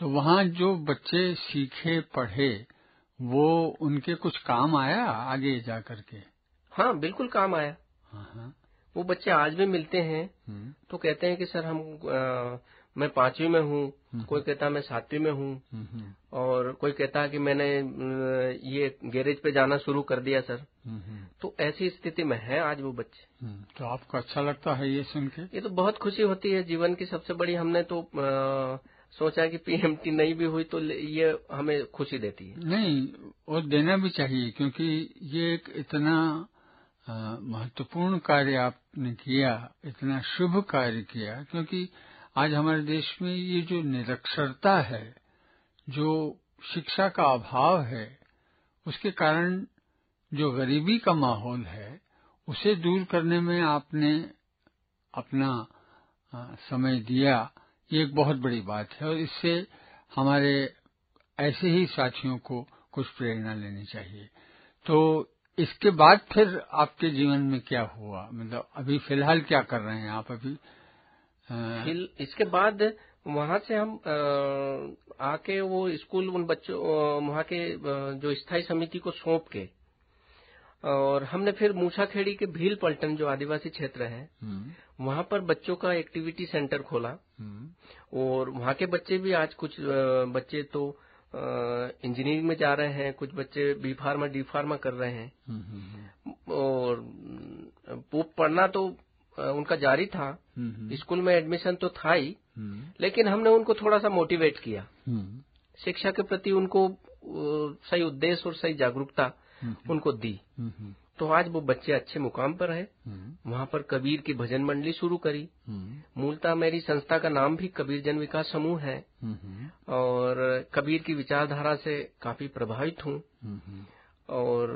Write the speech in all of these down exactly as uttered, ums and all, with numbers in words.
तो वहाँ जो बच्चे सीखे पढ़े वो उनके कुछ काम आया आगे जा करके? हाँ, बिल्कुल काम आया। हाँ हाँ। वो बच्चे आज भी मिलते हैं तो कहते हैं कि सर हम आ, मैं पांचवी में हूँ, कोई कहता मैं सातवीं में हूँ और कोई कहता है कि मैंने ये गैरेज पे जाना शुरू कर दिया सर। तो ऐसी स्थिति में है आज वो बच्चे। तो आपको अच्छा लगता है ये सुन के? ये तो बहुत खुशी होती है, जीवन की सबसे बड़ी। हमने तो आ, सोचा कि पीएमटी नहीं भी हुई तो ये हमें खुशी देती है। नहीं, वो देना भी चाहिए क्योंकि ये एक इतना महत्वपूर्ण कार्य आपने किया, इतना शुभ कार्य किया। क्योंकि आज हमारे देश में ये जो निरक्षरता है, जो शिक्षा का अभाव है, उसके कारण जो गरीबी का माहौल है उसे दूर करने में आपने अपना समय दिया, ये एक बहुत बड़ी बात है। और इससे हमारे ऐसे ही साथियों को कुछ प्रेरणा लेनी चाहिए। तो इसके बाद फिर आपके जीवन में क्या हुआ? मतलब अभी फिलहाल क्या कर रहे हैं आप अभी? फिर इसके बाद वहां से हम आ, आके वो स्कूल उन बच्चों वहां के जो स्थायी समिति को सौंप के, और हमने फिर मूसाखेड़ी के भील पलटन जो आदिवासी क्षेत्र है वहां पर बच्चों का एक्टिविटी सेंटर खोला। और वहां के बच्चे भी आज कुछ बच्चे तो इंजीनियरिंग में जा रहे हैं, कुछ बच्चे बी फार्मा डी फार्मा कर रहे हैं। और वो पढ़ना तो उनका जारी था, स्कूल में एडमिशन तो था ही, लेकिन हमने उनको थोड़ा सा मोटिवेट किया शिक्षा के प्रति, उनको सही उद्देश्य और सही जागरूकता उनको दी। तो आज वो बच्चे अच्छे मुकाम पर है। वहां पर कबीर की भजन मंडली शुरू करी। मूलतः मेरी संस्था का नाम भी कबीर जन विकास समूह है और कबीर की विचारधारा से काफी प्रभावित हूँ। और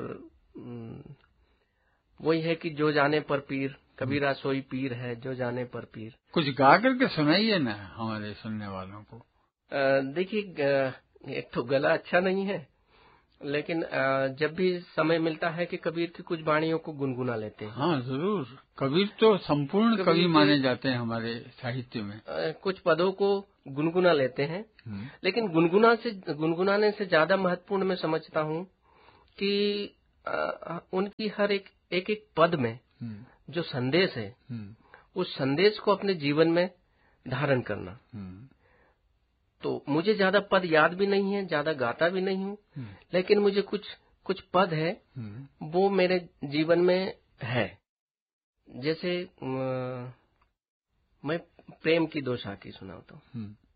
वही है कि जो जाने पर पीर, कबीरा सोई पीर है जो जाने पर पीर। कुछ गा करके सुनाइए ना हमारे सुनने वालों को। देखिए, एक तो गला अच्छा नहीं है, लेकिन जब भी समय मिलता है कि कबीर की कुछ वाणियों को गुनगुना लेते हैं। हाँ जरूर, कबीर तो संपूर्ण कवि माने जाते हैं हमारे साहित्य में। कुछ पदों को गुनगुना लेते हैं, लेकिन गुनगुना से गुनगुनाने से ज्यादा महत्वपूर्ण मैं समझता हूँ कि उनकी हर एक एक एक पद में जो संदेश है उस संदेश को अपने जीवन में धारण करना। तो मुझे ज्यादा पद याद भी नहीं है, ज्यादा गाता भी नहीं हूँ, लेकिन मुझे कुछ कुछ पद है वो मेरे जीवन में है। जैसे मैं प्रेम की दो साखी सुनाता हूँ।